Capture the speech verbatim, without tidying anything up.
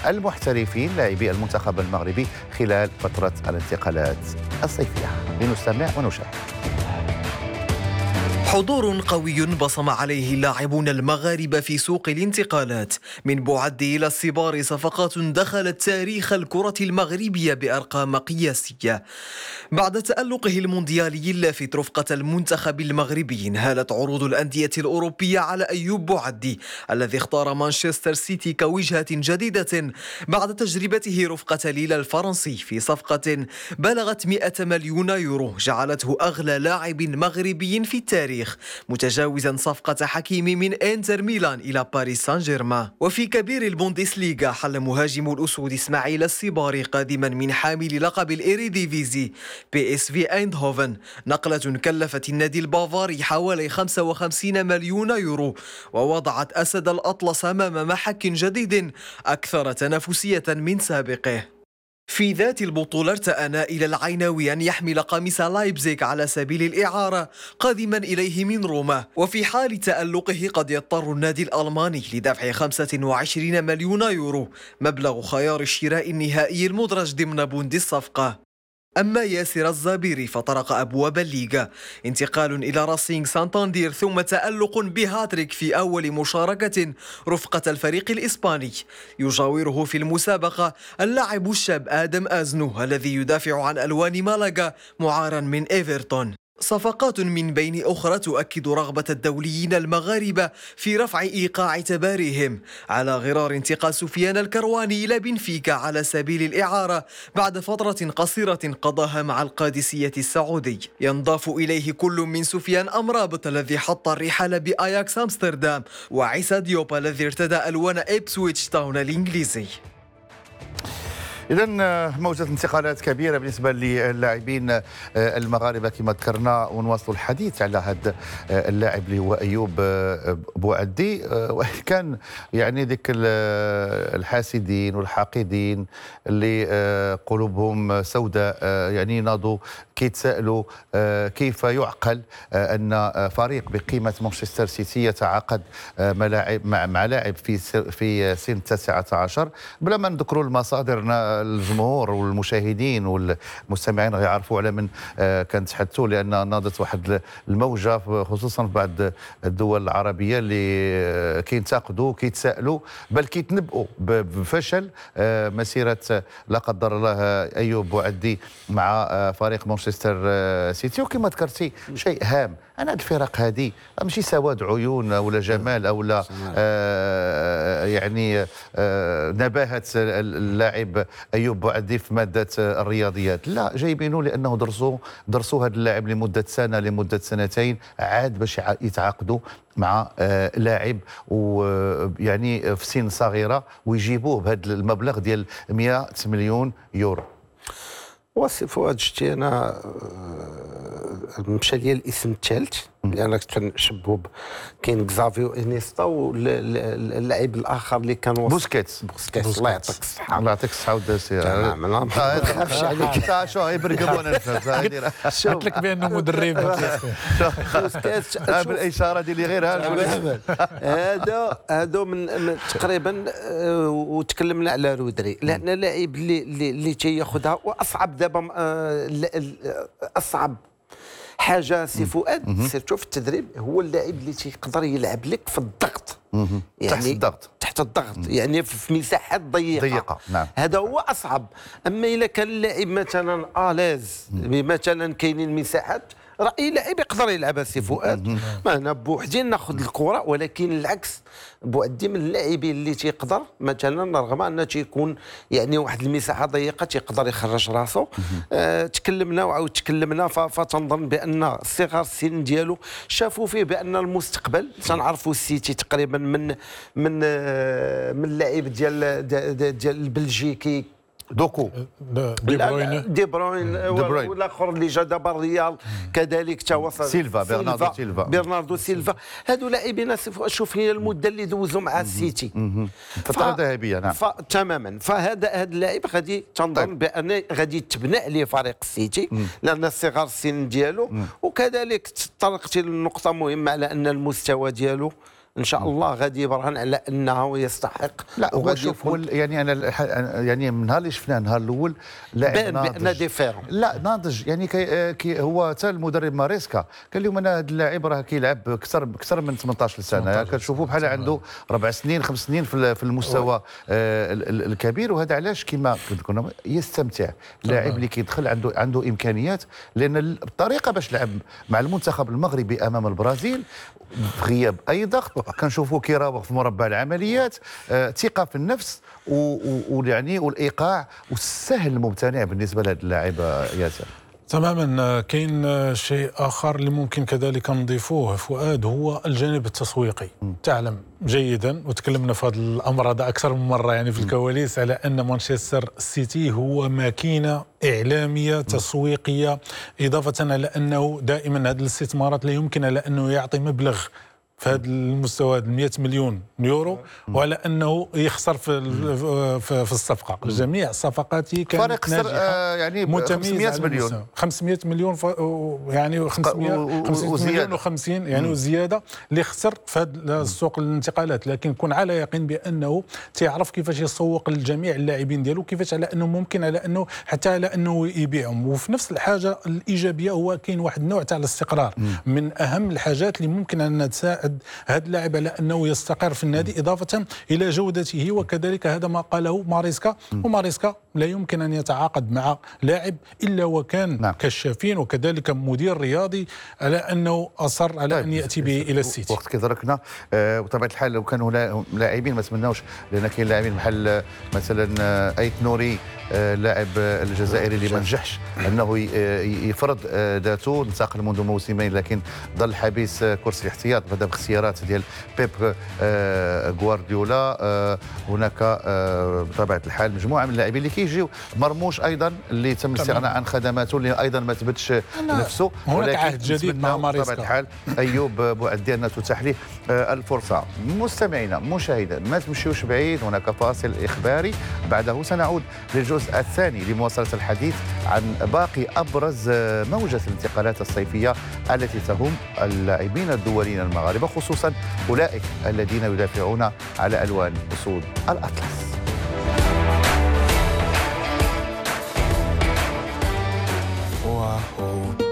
المحترفين لاعبي المنتخب المغربي خلال فترة الانتقالات الصيفية. لنستمع ونشاهد. حضور قوي بصم عليه اللاعبون المغاربة في سوق الانتقالات، من بوعدي إلى الصبار صفقات دخلت تاريخ الكرة المغربية بأرقام قياسية. بعد تألقه المونديالي اللافت رفقة المنتخب المغربي، انهالت عروض الأندية الأوروبية على أيوب بوعدي الذي اختار مانشستر سيتي كوجهة جديدة بعد تجربته رفقة ليل الفرنسي في صفقة بلغت مئة مليون يورو جعلته أغلى لاعب مغربي في التاريخ، متجاوزا صفقة حكيمي من انتر ميلان إلى باريس سان جيرمان. وفي كبير البوندسليغا حل مهاجم الأسود إسماعيل الصباري قادما من حامل لقب الإيريديفيزي بي اس في ايندهوفن، نقلة كلفت النادي البافاري حوالي خمسة وخمسين مليون يورو ووضعت أسد الأطلس أمام محك جديد أكثر تنافسية من سابقه. في ذات البطولة ارتأى نائل العيناوي أن يحمل قميص لايبزيغ على سبيل الإعارة قادما إليه من روما، وفي حال تألقه قد يضطر النادي الألماني لدفع خمسة وعشرين مليون يورو، مبلغ خيار الشراء النهائي المدرج ضمن بند الصفقة. أما ياسر الزابيري فطرق أبواب الليغا، انتقال إلى راسينغ سانتاندير ثم تألق بهاتريك في أول مشاركة رفقة الفريق الإسباني. يجاوره في المسابقة اللاعب الشاب آدم أزنو الذي يدافع عن ألوان مالاغا معارا من إيفرتون. صفقات من بين أخرى تؤكد رغبة الدوليين المغاربة في رفع إيقاع تباريهم، على غرار انتقال سفيان الكرواني إلى بنفيكا على سبيل الإعارة بعد فترة قصيرة قضاها مع القادسية السعودي. ينضاف إليه كل من سفيان أمرابط الذي حط الرحال بأياكس أمستردام، وعيسى ديوب الذي ارتدى ألوان إبسويتش تاون الإنجليزي. إذا موجة انتقالات كبيرة بالنسبة للاعبين المغاربة كما ذكرنا، ونواصل الحديث على هذا اللاعب اللي هو أيوب بوعدي. وكان يعني ذيك الحاسدين والحاقدين اللي قلوبهم سوداء يعني ناضوا كيتساءلوا كيف يعقل أن فريق بقيمة مانشستر سيتي يتعاقد مع لاعب في في سن تسعة عشر بلا ما نذكروا المصادر. الجمهور والمشاهدين والمستمعين يعرفوا على من كنتحدثوا، لان ناضت واحد الموجه خصوصا في بعض الدول العربيه اللي كينتقدوا كيتساءلوا بل كيتنبؤوا بفشل مسيره لا قدر الله ايوب بوعدي مع فريق مانشستر سيتي. وكما ذكرتي شيء هام، انا هاد الفرق هذه ماشي سواد عيون ولا جمال او لا آه يعني آه نباهه اللاعب ايوب بوعدي في ماده الرياضيات، لا جايبينه لانه درسوا درسوا هذا اللاعب لمده سنه لمده سنتين عاد باش يتعاقدوا مع آه لاعب ويعني في سن صغيره ويجيبوه بهذا المبلغ ديال مئة مليون يورو. وصف فؤاد شتي انا مشى لي الاسم الثالث لان كنشبهوا كاين كزافيو انيستا واللاعب الاخر اللي كان بوسكيتس. بوسكيتس الله يعطيك الصحه. الله يعطيك الصحه وداسي. ما تخافش عليك تا شو يبرقبوا انا قلت لك بانه مدرب بوسكيتس بالاشاره ديالي غير هذا هذا من تقريبا. وتكلمنا على رودري لان لاعب اللي اللي تياخذها واصعب دابا اصعب حاجه سي فؤاد سيرتو في التدريب هو اللاعب اللي تيقدر يلعب لك في الضغط، يعني تحت الضغط تحت الضغط يعني في مساحات ضيقه ضيقه نعم. هذا هو اصعب. اما الا كان اللاعب مثلا الاز مثلا كاينين مساحات راه اي لاعب يقدر يلعبها سي فؤاد. ما هنا بوحدين ناخذ الكره، ولكن العكس بوعدي من اللاعبين اللي تيقدر مثلا رغم انه تيكون يعني واحد المساحه ضيقه تيقدر يخرج راسو. آه تكلمنا وعاود تكلمنا فتنظن بان صغار السن ديالو شافوا فيه بان المستقبل. تنعرفوا السيتي تقريبا من من آه من اللاعب ديال ديال البلجيكي دوكو دي بروين دي بروين والاخر اللي جا دابا الريال كذلك توصل سيلفا برناردو سيلفا برناردو سيلفا. هادو لاعبين شوف هي المده اللي دوزوا مع السيتي فتره ذهبيه نعم تماما. فهذا هذا اللاعب غادي تنظن بان غادي يتبنى عليه فريق السيتي لان صغار السن ديالو. وكذلك تطرقتي لنقطه مهمه على ان المستوى ديالو ان شاء الله غادي يبرهن على انه يستحق. لا وغادي شوف يكون يعني انا يعني من نهار اللي شفناه النهار الاول لاعب بان ناضج. بان ديفيرون. لا ناضج يعني كي كي هو حتى المدرب ماريسكا قال لهم انا هذا اللاعب راه كيلعب اكثر اكثر من ثمانطاش سنه، كتشوفوا بحال عنده ربع سنين خمس سنين في المستوى آه الكبير، وهذا علاش كما كنا يستمتع لاعب اللي كيدخل عنده عنده امكانيات، لان الطريقه باش لعب مع المنتخب المغربي امام البرازيل في غياب اي ضغط كنشوفوا كيراوغ في مربع العمليات، آه ثقه في النفس ويعني والايقاع والسهل الممتنع بالنسبه لهذا اللاعب ياسر. تماما. كاين شيء اخر اللي ممكن كذلك نضيفوه فؤاد، هو الجانب التسويقي. م. تعلم جيدا وتكلمنا في هذا الامر هذا اكثر من مره يعني في الكواليس على ان مانشستر سيتي هو ماكينه اعلاميه تسويقيه، اضافه على انه دائما هذه الاستثمارات لا يمكن على انه يعطي مبلغ في هذا المستوى مئة مليون يورو وعلى انه يخسر في في الصفقه. جميع صفقاته كانت ناجحه آه يعني خمسمئة مليون خمسمئة مليون يعني خمسمئة مليون و50 يعني وزياده اللي خسر في هذا السوق الانتقالات، لكن كن على يقين بانه تعرف كيفاش يسوق لجميع اللاعبين ديالو، كيفاش على انه ممكن على انه حتى على انه يبيعهم. وفي نفس الحاجه الايجابيه هو كاين واحد النوع تاع الاستقرار، من اهم الحاجات اللي ممكن ان تساعد هذا اللاعب على انه يستقر في النادي، اضافه الى جودته. وكذلك هذا ما قاله ماريسكا، وماريسكا لا يمكن ان يتعاقد مع لاعب الا وكان نعم. كشافين وكذلك مدير رياضي على انه اصر على طيب ان ياتي به الى السيتي. وقت كيدركنا آه وطبيعه الحال لو كانوا لاعبين ما تمناوش، لان كاين لاعبين بحال مثلا آه ايت نوري آه لاعب الجزائري اللي ما نجحش انه يفرض آه ذاته، انتقل منذ موسمين لكن ظل حبيس آه كرسي الاحتياط بدا باختيارات ديال بيب آه غوارديولا. آه هناك آه بطبيعه الحال مجموعه من اللاعبين اللي كيجيو، مرموش ايضا اللي تم الاستغناء عن خدماته اللي ايضا ما ثبتش نفسه، هناك عهد جديد مع ماريسكا بطبيعه الحال. ايوب بوعد ديالنا تتاح ليه آه الفرصه. مستمعينا مشاهدينا ما تمشيوش بعيد، هناك فاصل اخباري بعده سنعود للجزء الثاني لمواصله الحديث عن باقي ابرز موجه الانتقالات الصيفيه التي تهم اللاعبين الدوليين المغاربه، خصوصا اولئك الذين يدافعون على الوان اسود الاطلس.